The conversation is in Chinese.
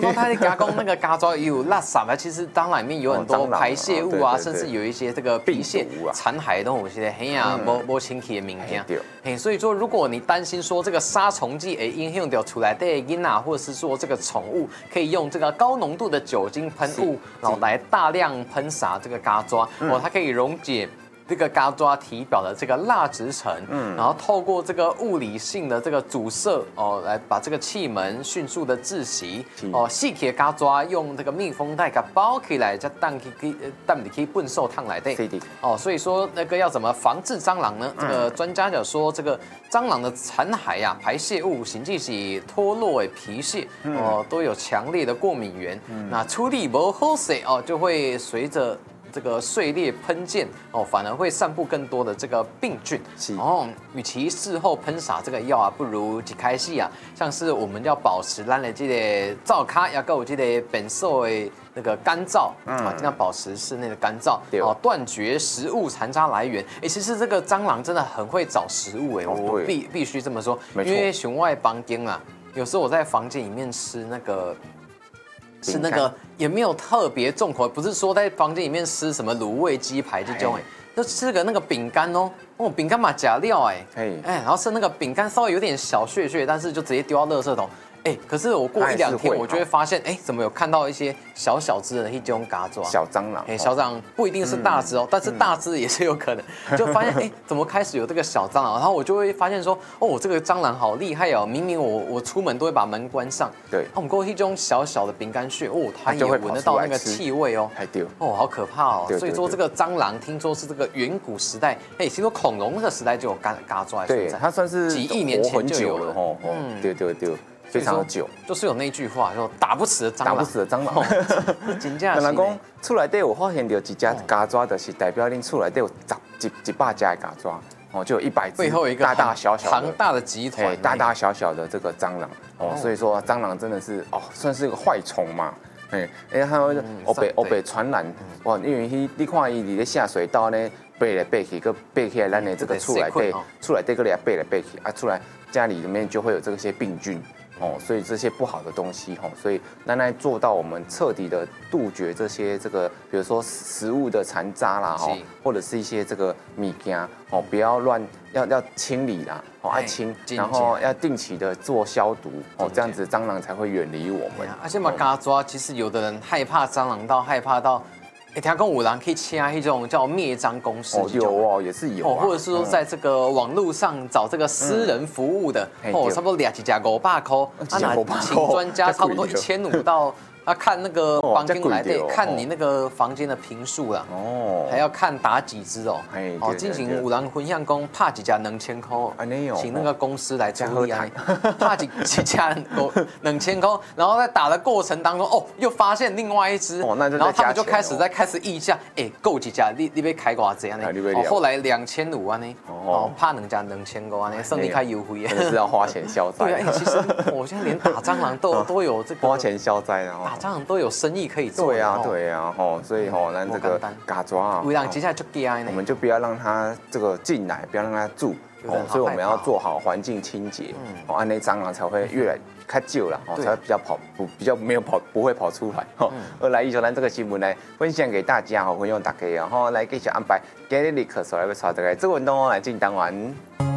说它的加工那个嘎抓也有垃圾啊，其实蟑螂里面有很多排泄物啊，甚至有一些这个皮屑残骸都有些嘿呀，无清气的物件。嘿，所以说如果你担心说这个杀虫剂影响到出来的囡仔，或者是说这个宠物可以用这个高浓度的酒精喷雾，然后来大量喷洒这个嘎抓，它可以溶解这个嘎抓体表的这个蜡质层，然后透过这个物理性的这个阻塞来把这个气门迅速的窒息细铁嘎抓用这个密封袋给包起来，再当你可以笨兽烫来的所以说那个要怎么防治蟑螂呢？这个专家就说，这个蟑螂的残骸啊、排泄物、甚至是脱落的皮屑都有强烈的过敏源，那处理不好势就会随着这个碎裂喷溅反而会散布更多的这个病菌与其事后喷洒这个药啊，不如一开始啊，像是我们要保持咱的这个灶卡要够这个本受的那个干燥尽量保持室内的干燥断绝食物残渣来源。其实这个蟑螂真的很会找食物我必须这么说，因为熊外房间啊，有时候我在房间里面吃那个。是那个也没有特别重口，不是说在房间里面吃什么卤味鸡排这种就吃个那个饼干饼干嘛假料然后是那个饼干稍微有点小屑屑，但是就直接丢到垃圾桶。可是我过一两天，我就会发现，怎么有看到一些小只的一种嘎抓小蟑螂， 小蟑螂不一定是大只但是大只也是有可能。就发现，怎么开始有这个小蟑螂？然后我就会发现说，这个蟑螂好厉害哦！明明我出门都会把门关上， 对， 我们过一种小的饼干屑，它也闻得到那个气味还丢好可怕哦！所以说这个蟑螂，听说是这个远古时代，听说恐龙那个时代就有嘎抓， 对，它算是几亿年前就有了对。非常久， 就是有那句话，说打不死的蟑螂， 打不死的蟑螂。 真正是。 人讲厝内底有发现到一只嘎抓，就是代表恁厝内底有100只的嘎抓，就有100只。 背后有一个大小庞大的集团， 大小的这个蟑螂所以说蟑螂真的是算是一个坏虫嘛。还有被传染因为你看伊伫咧下水道呢，飞来飞去，个飞起来，咱的这个厝内底个来飞来飞去出来家里面就会有这些病菌。所以这些不好的东西所以咱来做到我们彻底的杜绝这些比如说食物的残渣啦或者是一些这个物件不要乱要清理啦爱清，然后要定期的做消毒这样子蟑螂才会远离我们。 而且嘛，嘎抓其实有的人害怕蟑螂到害怕到。听讲有人可以签一种叫灭蟑公司， 有也是有或者是说在这个网络上找这个私人服务的，差不多2几家500块，请专家差不多1500到。看那个房间来的，看你那个房间的坪数啦，还要看打几只进行有人分享讲拍几家2000块，请那个公司来处理拍几家2000块，然后在打的过程当中，又发现另外一只，然后他们就开始议价，够几家，你要开多少呢？后来2500安尼，拍2家2000块安尼，算你开优惠， 真的是要花钱消灾。 对其实我现在连打蟑螂都有这个花钱消灾然后。 蟑螂都有生意可以做。 对啊，所以咱这个嘎抓有人接下来就惊呢， 我们就不要让它这个进来，不要让它住，所以我们要做好环境清洁，安内蟑螂才会越来较少啦，才会比较没有不会跑出来。来，以上咱这个新闻来分享给大家，分享大家，然后来继续安排今日的课程来要带大家做运动来进单元。